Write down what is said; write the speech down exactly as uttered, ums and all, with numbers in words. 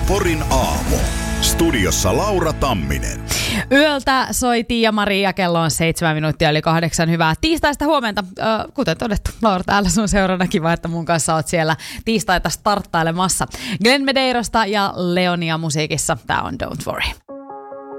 Porin aamu. Studiossa Laura Tamminen. Yöltä soi Tiia-Maria, kello on seitsemän minuuttia yli kahdeksan. Hyvää tiistaista huomenta. Ö, kuten todettu, Laura täällä sun seurana. Kiva, että mun kanssa oot siellä tiistaita starttailemassa. Glenn Medeirosta ja Leonia musiikissa. Tää on Don't Worry.